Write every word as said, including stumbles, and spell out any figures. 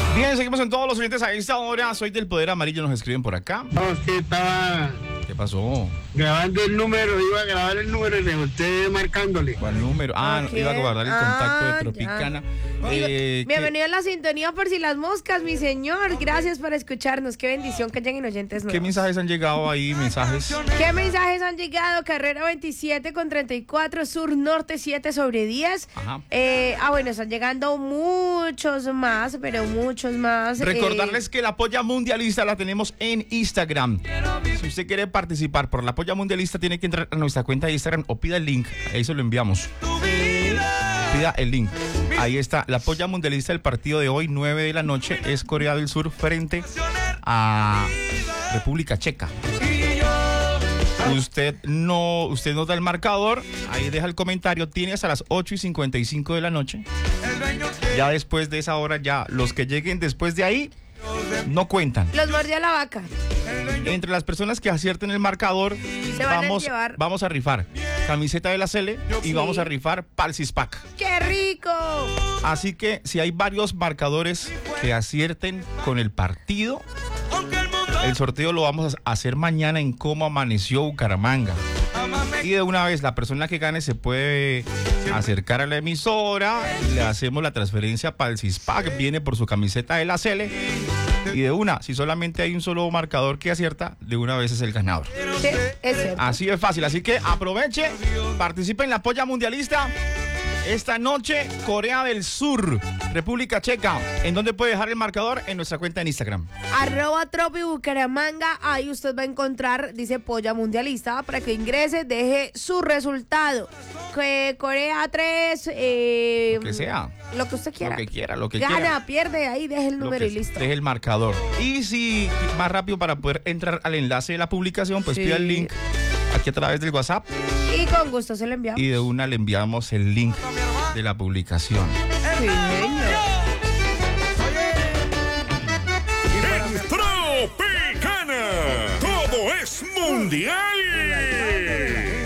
Bien, seguimos en todos los oyentes a esta hora. Soy del Poder Amarillo, nos escriben por acá. No, es que estaba ¿Qué pasó? grabando el número, iba a grabar el número y le volteé marcándole. ¿Cuál número? Ah, Ok. iba a guardar el contacto Ah, de Tropicana. ya. Eh, Bienvenido a la sintonía por si las moscas, mi señor. Gracias por escucharnos. Qué bendición que lleguen oyentes ¿Qué, nuevos. ¿Qué mensajes han llegado ahí? Mensajes. ¿Qué mensajes han llegado? Carrera veintisiete con treinta y cuatro, Sur Norte siete sobre diez. Ajá. Eh, ah, bueno, están llegando muchos más, pero muchos más. Recordarles eh, que la polla mundialista la tenemos en Instagram. Si usted quiere participar por la polla mundialista, tiene que entrar a nuestra cuenta de Instagram o pida el link. Ahí se lo enviamos. Pida el link. Ahí está. La polla mundialista del partido de hoy, nueve de la noche, es Corea del Sur frente a República Checa. Usted no, usted no da el marcador, ahí deja el comentario, tiene hasta las ocho y cincuenta y cinco de la noche. Ya después de esa hora, ya los que lleguen después de ahí no cuentan. Los mordió la vaca. Entre las personas que acierten el marcador, Se van a vamos, llevar. vamos a rifar camiseta de la Cele y Sí. vamos a rifar Palsis Pack. ¡Qué rico! Así que si hay varios marcadores que acierten con el partido, el sorteo lo vamos a hacer mañana en Cómo Amaneció Bucaramanga. Y de una vez la persona que gane se puede acercar a la emisora, le hacemos la transferencia para el CISPAC, viene por su camiseta de la Cele y de una, si solamente hay un solo marcador que acierta, de una vez es el ganador. Sí, es cierto. Así de fácil, así que aproveche, participe en la polla mundialista. Esta noche, Corea del Sur, República Checa. ¿En dónde puede dejar el marcador? En nuestra cuenta en Instagram. Arroba Tropi Bucaramanga, ahí usted va a encontrar, dice Polla Mundialista, para que ingrese, deje su resultado. Que Corea tres, eh, Lo que sea. Lo que usted quiera. Lo que quiera, lo que Gana, quiera. pierde, ahí deje el Lo número que y listo. Deje el marcador. Y si más rápido para poder entrar al enlace de la publicación, pues Sí. pida el link aquí a través del WhatsApp Y con gusto se lo enviamos. y de una le enviamos el link de la publicación. Sí, señor. En Tropicana, todo es mundial.